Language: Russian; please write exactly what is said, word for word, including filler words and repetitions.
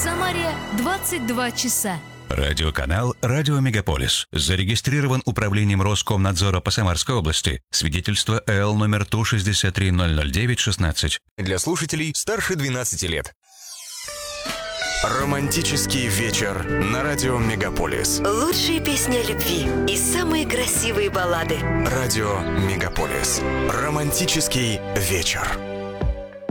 Самаре двадцать два часа. Радиоканал «Радио Мегаполис». Зарегистрирован Управлением Роскомнадзора по Самарской области. Свидетельство эл номер Ту шестьдесят три ноль ноль девять шестнадцать. Для слушателей старше двенадцати лет. Романтический вечер на радио Мегаполис. Лучшие песни о любви и самые красивые баллады. Радио Мегаполис. Романтический вечер.